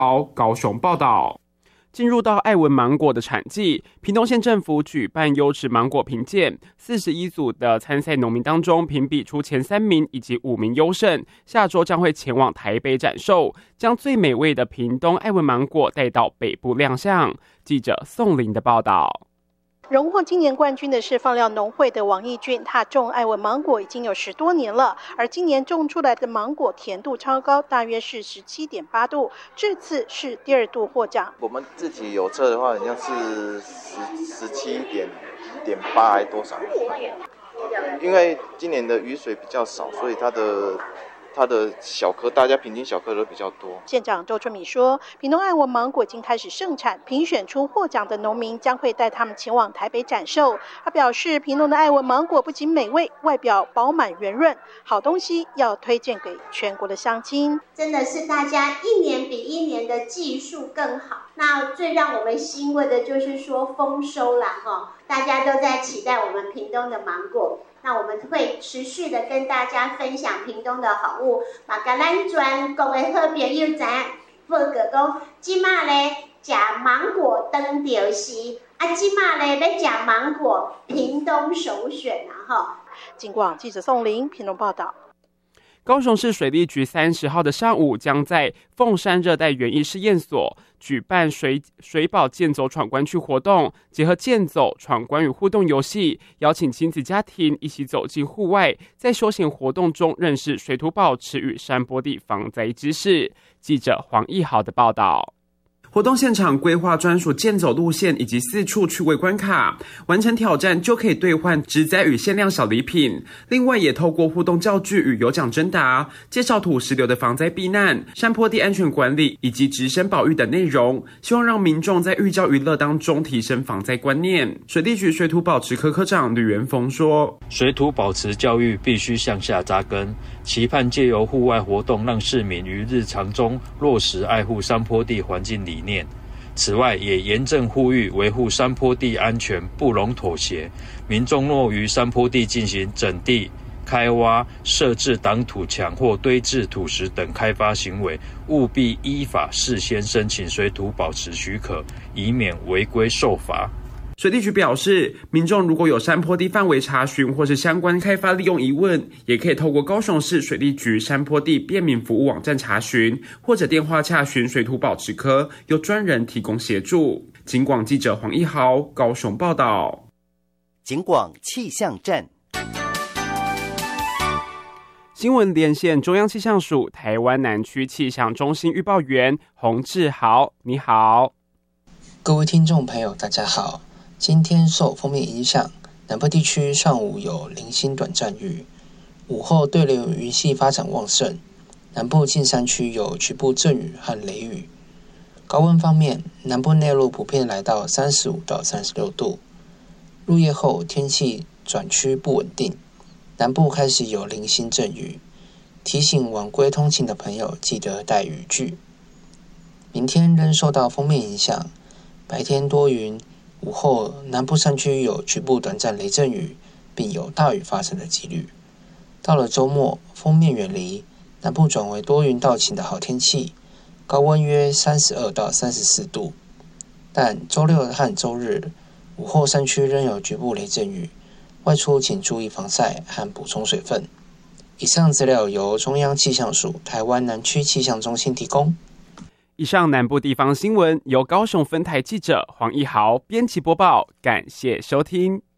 高雄报道。进入到爱文芒果的产季，屏东县政府举办优质芒果评鉴，41组的参赛农民当中评比出前3名以及5名优胜，下周将会前往台北展售，将最美味的屏东爱文芒果带到北部亮相。记者宋林的报道。 荣获今年冠军的是放料农会的王义俊，他种爱文芒果已经有10多年了，而今年种出来的芒果甜度超高，大约是17.8度，这次是第2度获奖。 我们自己有测的话，好像是17.8还多少？因为今年的雨水比较少，所以它的小颗，大家平均小颗都比较多。 县长周春米说，屏东爱文芒果已经开始盛产，评选出获奖的农民将会带他们前往台北展售。他表示，屏东的爱文芒果不仅美味，外表饱满圆润，好东西要推荐给全国的乡亲。 真的是大家一年比一年的技术更好。那最让我们欣慰的就是说丰收啦哈，大家都在期待我们屏东的芒果。那我们会持续的跟大家分享屏东的好物，把咱全国的好朋友知影，报告讲，即马咧食芒果当着时，即马咧要食芒果，屏东首选啊哈。 经广记者宋林屏东报道。 高雄市水利局30号的上午，将在凤山热带园艺试验所举办水保健走闯关区活动，结合健走、闯关与互动游戏，邀请亲子家庭一起走进户外，在休闲活动中认识水土保持与山坡地防灾知识。记者黄义豪的报道。活动现场规划专属健走路线以及4处趣味关卡，完成挑战就可以兑换植栽与限量小礼品。另外也透过互动教具与有奖征答，介绍土石流的防灾避难、山坡地安全管理以及直升保育等内容，希望让民众在寓教于乐当中提升防灾观念。水利局水土保持科科长吕元峰说， 水土保持教育必须向下扎根，期盼借由户外活动让市民于日常中落实爱护山坡地环境理念。此外，也严正呼吁维护山坡地安全不容妥协，民众若于山坡地进行整地、开挖、设置挡土墙或堆置土石等开发行为，务必依法事先申请水土保持许可，以免违规受罚。 水利局表示，民众如果有山坡地范围查询或是相关开发利用疑问，也可以透过高雄市水利局山坡地便民服务网站查询，或者电话洽询水土保持科，由专人提供协助。警广记者黄义豪高雄报道。 警广气象站。 新闻连线中央气象署台湾南区气象中心预报员洪志豪，你好。 各位听众朋友大家好，今天受锋面影响，南部地区上午有零星短暂雨，午后对流云系发展旺盛，南部近山区有局部阵雨和雷雨。高温方面，南部内陆普遍来到35到36度，入夜后天气转趋不稳定，南部开始有零星阵雨，提醒晚归通勤的朋友记得带雨具。明天仍受到锋面影响，白天多云，午后南部山区有局部短暂雷阵雨，并有大雨发生的几率。到了周末，锋面远离，南部转为多云到晴的好天气，高温约32到34度。但周六和周日，午后山区仍有局部雷阵雨，外出请注意防晒和补充水分。以上资料由中央气象署台湾南区气象中心提供。 以上南部地方新闻由高雄分台记者黄义豪编辑播报，感谢收听。